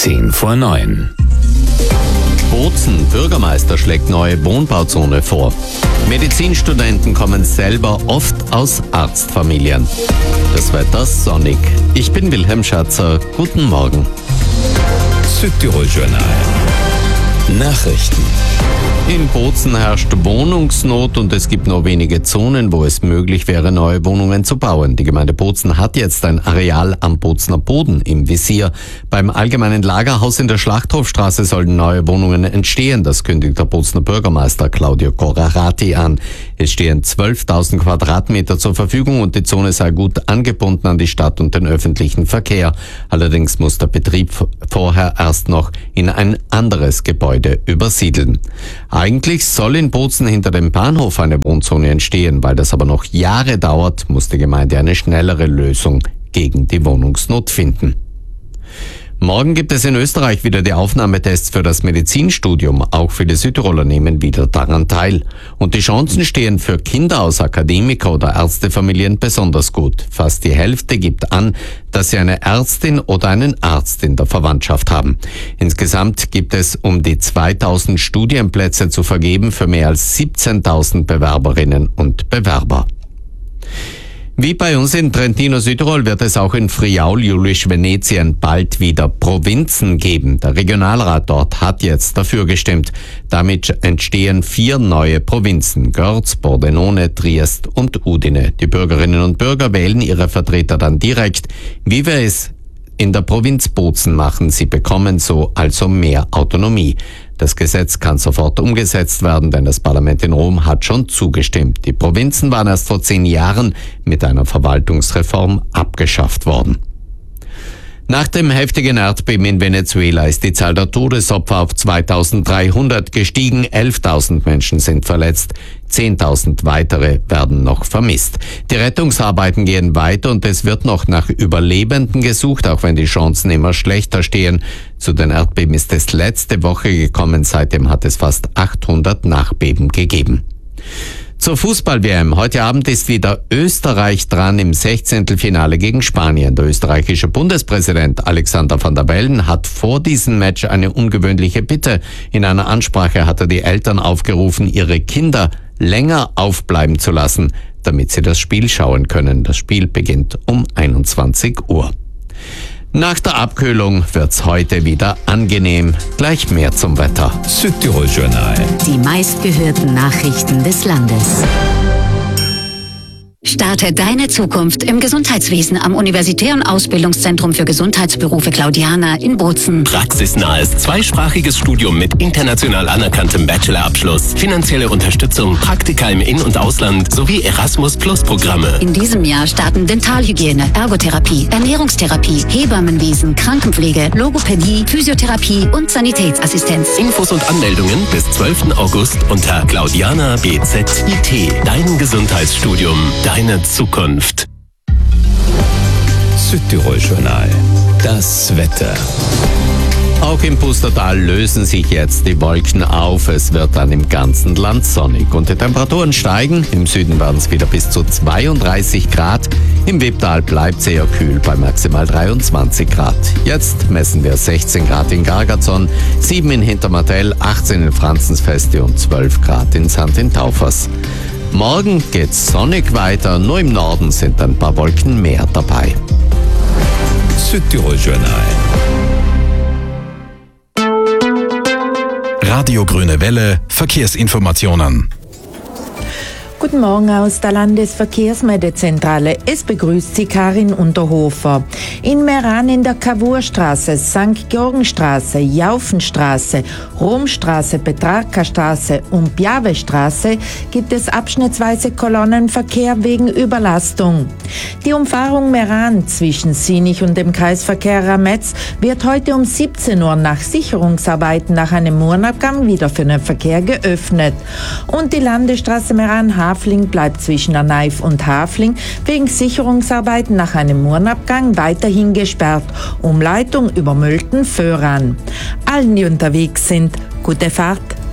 8:10 Bozen, Bürgermeister schlägt neue Wohnbauzone vor. Medizinstudenten kommen selber oft aus Arztfamilien. Das Wetter sonnig. Ich bin Wilhelm Schatzer. Guten Morgen. Südtirol-Journal. Nachrichten. In Bozen herrscht Wohnungsnot und es gibt nur wenige Zonen, wo es möglich wäre, neue Wohnungen zu bauen. Die Gemeinde Bozen hat jetzt ein Areal am Bozener Boden im Visier. Beim Allgemeinen Lagerhaus in der Schlachthofstraße sollen neue Wohnungen entstehen. Das kündigt der Bozener Bürgermeister Claudio Corrarati an. Es stehen 12.000 Quadratmeter zur Verfügung und die Zone sei gut angebunden an die Stadt und den öffentlichen Verkehr. Allerdings muss der Betrieb vorher erst noch in ein anderes Gebäude übersiedeln. Eigentlich soll in Bozen hinter dem Bahnhof eine Wohnzone entstehen. Weil das aber noch Jahre dauert, muss die Gemeinde eine schnellere Lösung gegen die Wohnungsnot finden. Morgen gibt es in Österreich wieder die Aufnahmetests für das Medizinstudium. Auch viele Südtiroler nehmen wieder daran teil. Und die Chancen stehen für Kinder aus Akademiker- oder Ärztefamilien besonders gut. Fast die Hälfte gibt an, dass sie eine Ärztin oder einen Arzt in der Verwandtschaft haben. Insgesamt gibt es um die 2000 Studienplätze zu vergeben für mehr als 17.000 Bewerberinnen und Bewerber. Wie bei uns in Trentino Südtirol wird es auch in Friaul, Julisch, Venetien bald wieder Provinzen geben. Der Regionalrat dort hat jetzt dafür gestimmt. Damit entstehen 4 neue Provinzen: Görz, Pordenone, Triest und Udine. Die Bürgerinnen und Bürger wählen ihre Vertreter dann direkt, wie wir es in der Provinz Bozen machen. Sie bekommen so also mehr Autonomie. Das Gesetz kann sofort umgesetzt werden, denn das Parlament in Rom hat schon zugestimmt. Die Provinzen waren erst vor 10 Jahren mit einer Verwaltungsreform abgeschafft worden. Nach dem heftigen Erdbeben in Venezuela ist die Zahl der Todesopfer auf 2.300 gestiegen. 11.000 Menschen sind verletzt. 10.000 weitere werden noch vermisst. Die Rettungsarbeiten gehen weiter und es wird noch nach Überlebenden gesucht, auch wenn die Chancen immer schlechter stehen. Zu den Erdbeben ist es letzte Woche gekommen. Seitdem hat es fast 800 Nachbeben gegeben. Zur Fußball-WM. Heute Abend ist wieder Österreich dran im 16. Finale gegen Spanien. Der österreichische Bundespräsident Alexander Van der Bellen hat vor diesem Match eine ungewöhnliche Bitte. In einer Ansprache hat er die Eltern aufgerufen, ihre Kinder länger aufbleiben zu lassen, damit sie das Spiel schauen können. Das Spiel beginnt um 21 Uhr. Nach der Abkühlung wird's heute wieder angenehm. Gleich mehr zum Wetter. Südtirol-Journal. Die meistgehörten Nachrichten des Landes. Starte deine Zukunft im Gesundheitswesen am Universitären Ausbildungszentrum für Gesundheitsberufe Claudiana in Bozen. Praxisnahes, zweisprachiges Studium mit international anerkanntem Bachelorabschluss, finanzielle Unterstützung, Praktika im In- und Ausland sowie Erasmus-Plus-Programme. In diesem Jahr starten Dentalhygiene, Ergotherapie, Ernährungstherapie, Hebammenwesen, Krankenpflege, Logopädie, Physiotherapie und Sanitätsassistenz. Infos und Anmeldungen bis 12. August unter Claudiana BZIT. Dein Gesundheitsstudium, deine Zukunft. Südtirol-Journal. Das Wetter. Auch im Pustertal lösen sich jetzt die Wolken auf. Es wird dann im ganzen Land sonnig und die Temperaturen steigen. Im Süden werden es wieder bis zu 32 Grad. Im Wipptal bleibt es eher kühl bei maximal 23 Grad. Jetzt messen wir 16 Grad in Gargazon, 7 in Hintermartell, 18 in Franzensfeste und 12 Grad in St. in Taufers. Morgen geht's sonnig weiter, nur im Norden sind ein paar Wolken mehr dabei. Südtirol-Journal. Radio Grüne Welle, Verkehrsinformationen. Guten Morgen aus der Landesverkehrsmeldezentrale. Es begrüßt Sie Karin Unterhofer. In Meran in der Cavourstraße, St. Georgenstraße, Jaufenstraße, Romstraße, Petrarcastraße und Piavestraße gibt es abschnittsweise Kolonnenverkehr wegen Überlastung. Die Umfahrung Meran zwischen Sinich und dem Kreisverkehr Rametz wird heute um 17 Uhr nach Sicherungsarbeiten nach einem Murnabgang wieder für den Verkehr geöffnet. Und die Landesstraße Meran-Hafling bleibt zwischen Arneif und Hafling wegen Sicherungsarbeiten nach einem Murnabgang weiterhin gesperrt. Umleitung über Mölten-Föhran. Allen, die unterwegs sind, gute Fahrt.